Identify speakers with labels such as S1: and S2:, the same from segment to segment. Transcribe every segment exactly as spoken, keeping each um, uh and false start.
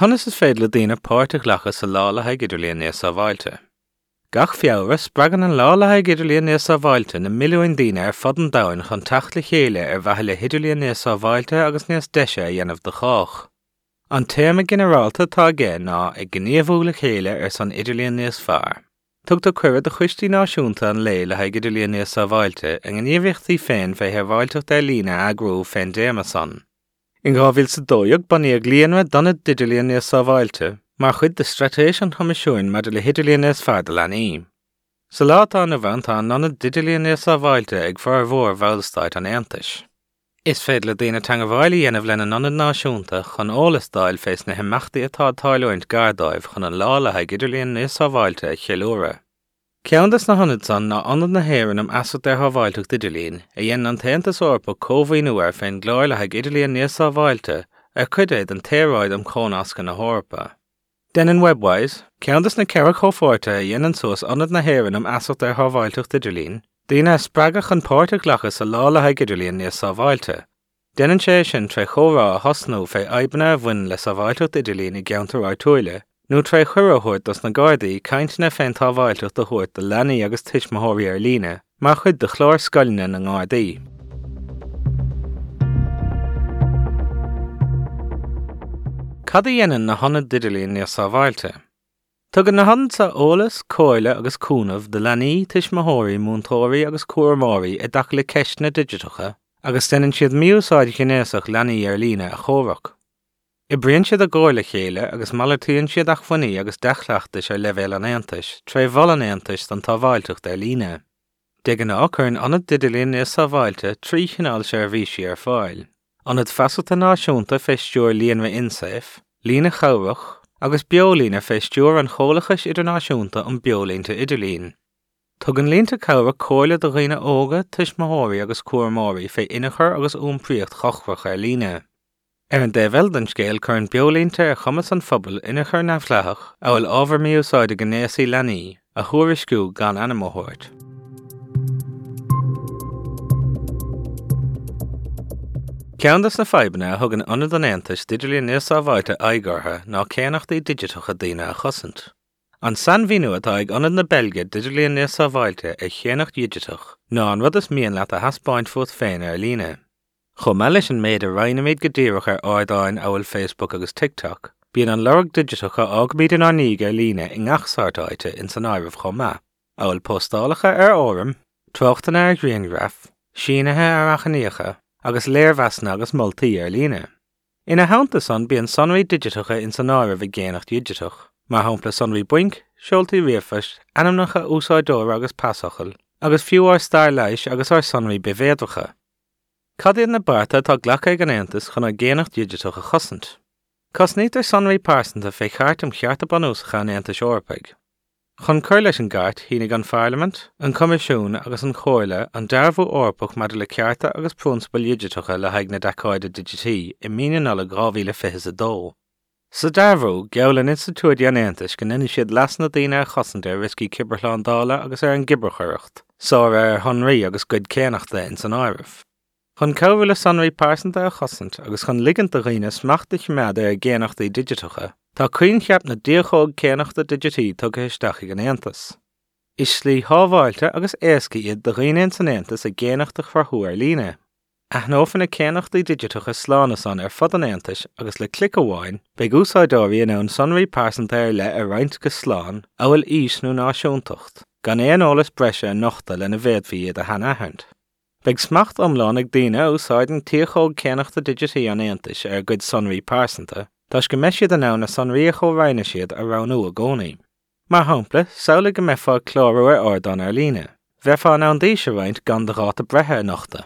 S1: conas is féad le daoine páirteach lecha sa lálathe idirlíon níos á bhailte. Gach fiabhras bragan an lálathe idirlíon níos á bhailte na milliún daoine ar fud an domhain chun teacht le chéile ar bheithe le idirlíon níos á bhailte agus níos deise a dhéanamh de chách. An téama generálta tá gé ná ag gníomhú le chéile ar san idirlíon níos fearr. Tugtá cuireadh de chuistí náisiúnta an lé le idirlíon níos á bhailte an gníomhíochtaí féin bheith ar bhailteacht ar lína agrú féin déama san. In ghá bhfuil sa dóideag baníag líonra donna idirlíon níos á bhailte, mar chud de stratéis an thomasisiúin mar de le idirlíon níos fearr de leanaí. Sa látá na bhain tá nonna idirlíon níos á bhailte ag fearr mhór bhallstáid an Aontais. Is féad le daoine teanga bhaile dhéanamh lena nonna náisiúnta chun ólastáil fés na himachtaí atá táilúint gardáibh chun an lálathe idirlíon níos á bhailte a cheiliúra. Ceandas na honid san ná anad na héireann am asalt ar bhailte idirlíon a dhéanann an taontas orpa cómhaí nuair féin gláirlathe idirlíon níos á bhailte ar chuid an téaráid am chónasca na hórpa. Denan webwise, ceandas na ceithre chomhpháirte a dhéanann suas anad na héireann am asalt ar bhailte idirlíon, daoine spregach an páirteach lecha sa lálathe idirlíon níos á bhailte. Denan sé sin tre chórá a hosnú fé aibanna a bhain le sa bhailte idirlíon i gceantar áitiúile, nó tre chuirethuirt dos na gardaí cainteanna féin tá bhailte de thuirt de leanaí agus tuismothirí ar líne, mar chud de chlár scoiline na ngádaí. Cad a dhéanann na honad idirlíon níos á bhailte? Tugann na honad sa ólas, cóile agus cúnamh de leanaí, tuismothirí, múntóirí agus cuairmóirí i dtaca le ceistna digiteacha, agus denan siad miúsáid chinéasach leanaí ar líne a chóireach. I bríonn siad a ggóir le chéile agus malartaíonn siad ach funaí agus dechlaachtais ar leibhéal an Aontais, tre bhol an Aontais don tá bhailte ar líne. Degan na ocurn anad idirlíon níos á bhailte trí chineál seirbhísí ar fáil. Anad feasalta náisiúnta feistúir líonra insaif, lína chomhrach, agus beolína feistúir an chólachas idirnáisiúnta an beolínta idirlín. Tugann líonta chomhrach cóile do dhaoine óga, tuismothirí agus cuairmóirí fé inachar agus úmpraíocht chochhrach ar líne. Ar an déhhealdan scéal chuireann beolínta ar chumas an phobal inachar neamhleathach a bhfuil ábhar miúsáide gnéasaí leanaí a thuairisciú gan anamóthirt. Ceandas na feibanna a thugann anad an Aontais idirlíon níos á bhailte aigeartha ná céannachtaí digiteacha daoine a chosint. An san bhíú atá ag anad na Belge idirlíon níos á bhailte ag chéannacht digiteach ná an rud is mian leat a haspáint fut féin ar líne. Chomh me leis an méid a reinimiid go díreach ar ardáin a bhfuil Facebook agus TikTok, bíonn an lorg digiteacha ágamíd in áníige ar líne i ngachsartáite in san áirimh chomh me. A bhfuil postálacha ar áram, trochtainna ar grianghreaf, sínathe ar achaníocha, agus léirmheasna agus moltaí ar líne. Ina haanta san bíonn sonraí digiteacha in san áirimh i ggéanacht digiteach, mar hampla sonraí buinc, seoltaí riamhais, anamnacha úsáidóra agus pasachal, agus fiú ar stair leiis agus ar sonraí bevéadhacha. Cad iad na barta tá ghlacha ag an Aontas chun ar ggéanacht digiteacha chosint. Cos níd ar sonraí pásanta fé cheart am chearta banúsacha an Aontais Eorpaig. Chun cur leis an gart hínig an Pharlament, an Comisiún agus an Chóirle an dearbhú orpach mar le cearta agus prúnspal digiteacha le haig na deacáide digití i mína nula grámhíle fiche a dó. Sa dearbhú geall an Institúid an Aontais go nine siad lasna daoine ar chosanta ar riscí cibearthlán dála agus ar an gibarchaireacht, sár ar honraí agus gcuid céannachta in san áirimh. Chun cabhfuil le sonraí pásanta a chosint agus chun ligant a dhaoine smachtach meada ar ggéanachtaí digiteacha, tá cuinn cheap na díochóg céannachta digití tugadh isteach ag an Aontas. Is slí hábhailte agus éasca iad do dhaoine san Aontas a ggéanachtach farthú ar líne. Aithnófanna céannachtaí digiteacha slána san ar fud an Aontais agus le clic amháin, beidh úsáidóirí in ann sonraí pásanta ar le ar roinnt go slán a bhfuil os nó náisiúntacht, gan éon ólas breise an nochta lena bhéadmhí iad a hanaithint. Beidh smacht omláin ag daoine úsáideann tíochóg céannachta digití an Aontais ar gcuid sonraí pásanta, tás go meis siad an ann na sonraí a chomhraine siad a ranú a gcónaí. Mar hampla, saola go mefa chlárú ar ardan ar líne. Bhefa an andíise roinnt gan de ráta brethe a nochta.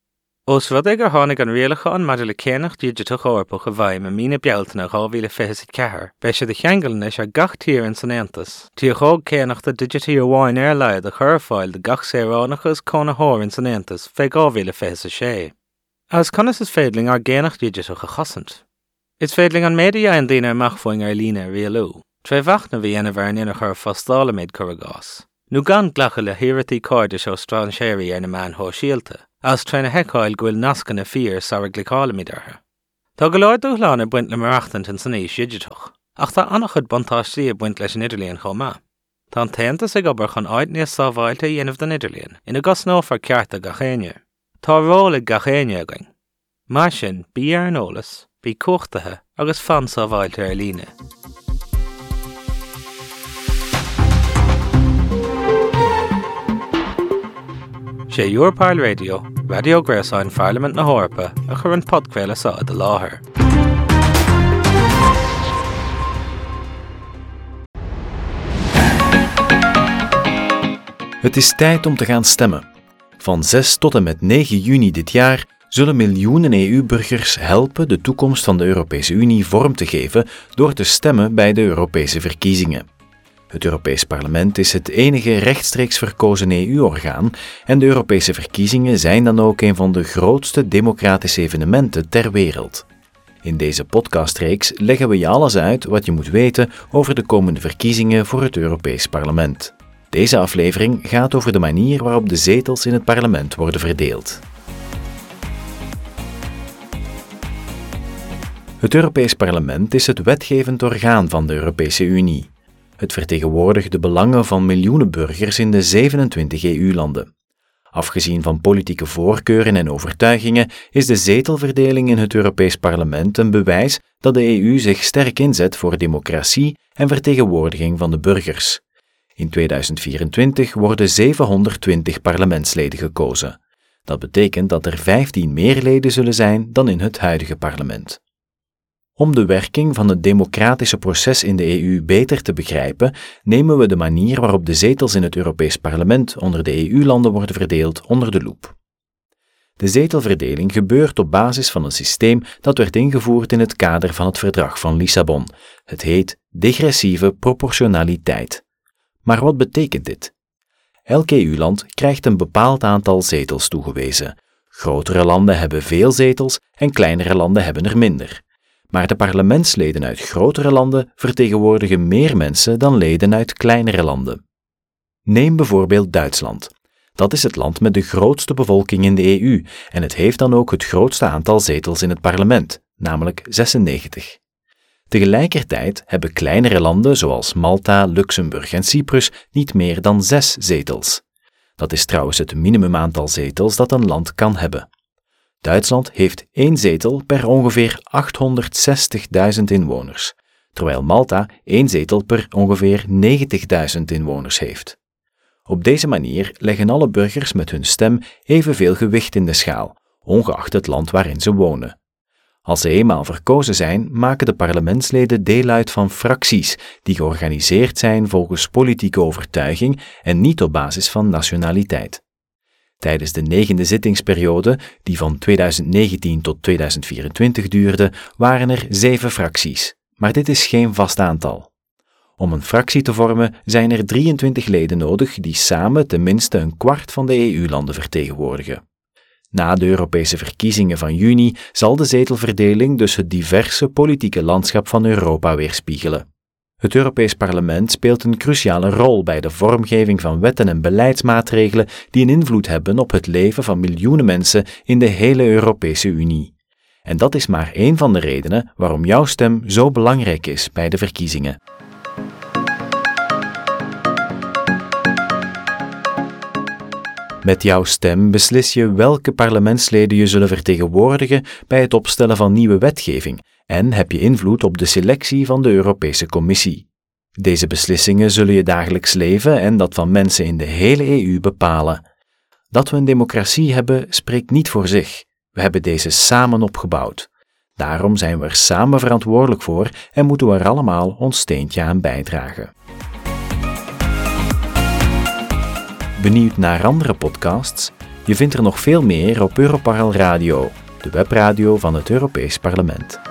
S1: Os rud ag ar tháinig an rialacha an maidir le céannacht digiteach orpach a bhaim a mína bealtainna ghábhíle fiche ceathair, be siad a cheangalanis ar gach tír in san Aontas, tíochóg céannachta digití amháin ar leiad a chur fáil de gach séránachas cónathóir in san Aontas fé ghábhíle fiche sé. As conas is féidling ar ggéanacht digiteach a chosint. Is féidling an méid a an daoine amachfuing ar líne rialú, tre bhach na bhí ana bhar in chur fastála méid chur a gás. Nú gan ghlacha le hiratí cáide seo strán séirí ar na man thó síalta, as trena heicáil gúil nascan na fír sara glicálamid artha. Tá go leor dúchlána buint le marachtant an san éis idirtoch, ach tá annach chud bontáistí a buint leis an Idirlíon chomá. Tá an taontas ag obair chun áit níos sábháilte dhéanamh den Idirlíon, ina gos nófar cearta gachéine. Tá róla gachéine againn. Má sin, bí ar an ólas, bí cuachtathe agus fan sábháilte ar líne. sé Europol Radio, Radio Gréasáin Parliament na Hórpa a chur an podcvéile sa de láthair.
S2: Het is tijd om te gaan stemmen. Van zes tot en met negen juni dit jaar zullen miljoenen E U-burgers helpen de toekomst van de Europese Unie vorm te geven door te stemmen bij de Europese verkiezingen. Het Europees Parlement is het enige rechtstreeks verkozen E U-orgaan en de Europese verkiezingen zijn dan ook een van de grootste democratische evenementen ter wereld. In deze podcastreeks leggen we je alles uit wat je moet weten over de komende verkiezingen voor het Europees Parlement. Deze aflevering gaat over de manier waarop de zetels in het parlement worden verdeeld. Het Europees Parlement is het wetgevend orgaan van de Europese Unie. Het vertegenwoordigt de belangen van miljoenen burgers in de zevenentwintig E U-landen. Afgezien van politieke voorkeuren en overtuigingen is de zetelverdeling in het Europees Parlement een bewijs dat de E U zich sterk inzet voor democratie en vertegenwoordiging van de burgers. In tweeduizend vierentwintig worden zevenhonderdtwintig parlementsleden gekozen. Dat betekent dat er vijftien meer leden zullen zijn dan in het huidige parlement. Om de werking van het democratische proces in de E U beter te begrijpen, nemen we de manier waarop de zetels in het Europees Parlement onder de E U-landen worden verdeeld onder de loep. De zetelverdeling gebeurt op basis van een systeem dat werd ingevoerd in het kader van het Verdrag van Lissabon. Het heet degressieve proportionaliteit. Maar wat betekent dit? Elk E U-land krijgt een bepaald aantal zetels toegewezen. Grotere landen hebben veel zetels en kleinere landen hebben er minder. Maar de parlementsleden uit grotere landen vertegenwoordigen meer mensen dan leden uit kleinere landen. Neem bijvoorbeeld Duitsland. Dat is het land met de grootste bevolking in de E U en het heeft dan ook het grootste aantal zetels in het parlement, namelijk zesennegentig. Tegelijkertijd hebben kleinere landen zoals Malta, Luxemburg en Cyprus niet meer dan zes zetels. Dat is trouwens het minimumaantal zetels dat een land kan hebben. Duitsland heeft één zetel per ongeveer achthonderdzestigduizend inwoners, terwijl Malta één zetel per ongeveer negentigduizend inwoners heeft. Op deze manier leggen alle burgers met hun stem evenveel gewicht in de schaal, ongeacht het land waarin ze wonen. Als ze eenmaal verkozen zijn, maken de parlementsleden deel uit van fracties die georganiseerd zijn volgens politieke overtuiging en niet op basis van nationaliteit. Tijdens de negende zittingsperiode, die van tweeduizend negentien tot tweeduizend vierentwintig duurde, waren er zeven fracties, maar dit is geen vast aantal. Om een fractie te vormen zijn er drieëntwintig leden nodig die samen tenminste een kwart van de E U-landen vertegenwoordigen. Na de Europese verkiezingen van juni zal de zetelverdeling dus het diverse politieke landschap van Europa weerspiegelen. Het Europees Parlement speelt een cruciale rol bij de vormgeving van wetten en beleidsmaatregelen die een invloed hebben op het leven van miljoenen mensen in de hele Europese Unie. En dat is maar één van de redenen waarom jouw stem zo belangrijk is bij de verkiezingen. Met jouw stem beslis je welke parlementsleden je zullen vertegenwoordigen bij het opstellen van nieuwe wetgeving en heb je invloed op de selectie van de Europese Commissie. Deze beslissingen zullen je dagelijks leven en dat van mensen in de hele E U bepalen. Dat we een democratie hebben, spreekt niet voor zich. We hebben deze samen opgebouwd. Daarom zijn we er samen verantwoordelijk voor en moeten we er allemaal ons steentje aan bijdragen. Benieuwd naar andere podcasts? Je vindt er nog veel meer op Europarl Radio, de webradio van het Europees Parlement.